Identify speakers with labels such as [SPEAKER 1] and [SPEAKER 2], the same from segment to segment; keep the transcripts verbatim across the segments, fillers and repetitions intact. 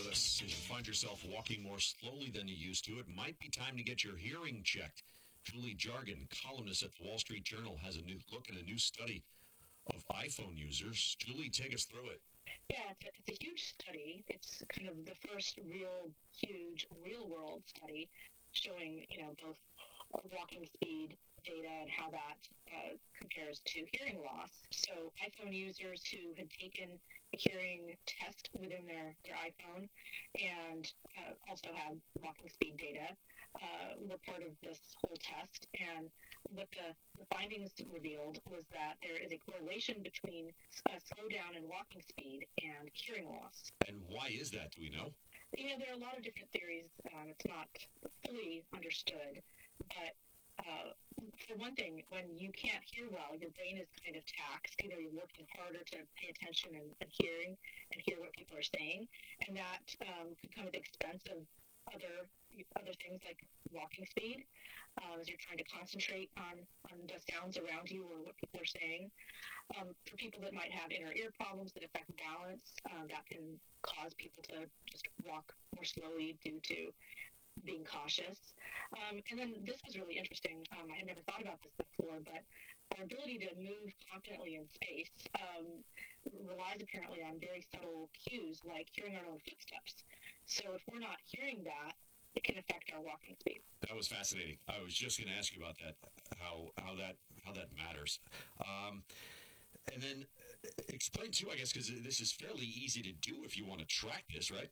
[SPEAKER 1] with us. If you find yourself walking more slowly than you used to, it might be time to get your hearing checked. Julie Jargon, columnist at the Wall Street Journal, has a new look at a new study of iPhone users. Julie, take us through it.
[SPEAKER 2] Yeah, it's a, it's a huge study. It's kind of the first real, huge, real-world study showing, you know, both walking speed data and how that uh, compares to hearing loss. So iPhone users who had taken a hearing test within their, their iPhone and uh, also had walking speed data uh, were part of this whole test. And what the, the findings revealed was that there is a correlation between a slowdown in walking speed and hearing loss.
[SPEAKER 1] And why is that? Do we know?
[SPEAKER 2] You know, there are a lot of different theories. Um, it's not fully understood, but uh, for one thing, when you can't hear well, your brain is kind of taxed. You know, you're working harder to pay attention and, and hearing and hear what people are saying, and that um, could come at the expense of other other things like walking speed, uh, as you're trying to concentrate on on the sounds around you or what people are saying. Um, for people that might have inner ear problems that affect balance, um, that can cause people to just walk more slowly due to being cautious. Um, and then this was really interesting. Um, I had never thought about this before, but our ability to move confidently in space um, relies apparently on very subtle cues like hearing our own footsteps. So if we're not hearing that, it can affect our walking speed.
[SPEAKER 1] That was fascinating. I was just going to ask you about that, how how that how that matters. Um, and then uh, explain too, I guess, because this is fairly easy to do if you want to track this, right?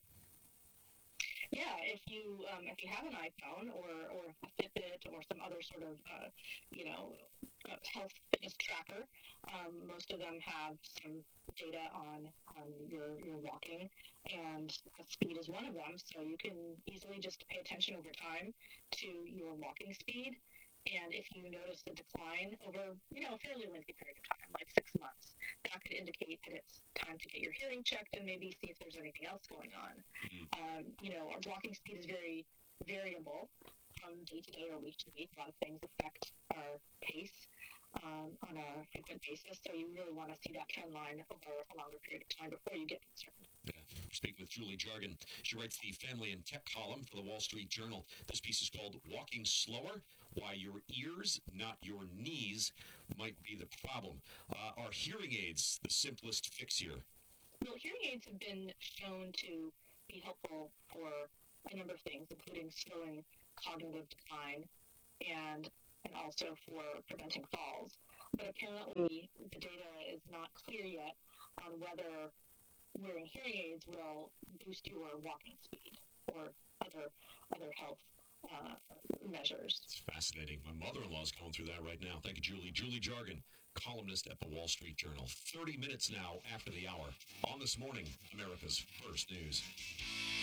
[SPEAKER 2] Yeah, if you um, if you have an iPhone or, or a Fitbit or some other sort of uh, you know uh, health fitness tracker, um, most of them have some data on on your your walking, and speed is one of them. So you can easily just pay attention over time to your walking speed. And if you notice a decline over, you know, a fairly lengthy period of time, like six months, that could indicate that it's time to get your hearing checked and maybe see if there's anything else going on.
[SPEAKER 1] Mm-hmm.
[SPEAKER 2] Um, you know, our walking speed is very variable from day to day or week to week. A lot of things affect our pace um, on a frequent basis. So you really want to see that trend line over a longer period of time before you get concerned.
[SPEAKER 1] Yeah. Speaking with Julie Jargon. She writes the Family and Tech column for the Wall Street Journal. This piece is called Walking Slower, Why Your Ears, Not Your Knees, Might Be the Problem. Uh, are hearing aids the simplest fix here?
[SPEAKER 2] Well, hearing aids have been shown to be helpful for a number of things, including slowing cognitive decline and and also for preventing falls. But apparently, the data is not clear yet on whether wearing hearing aids will boost your walking speed or other other health uh, measures.
[SPEAKER 1] It's fascinating. My mother-in-law is going through that right now. Thank you, Julie. Julie Jargon, columnist at the Wall Street Journal. thirty minutes now after the hour on This Morning, America's First News.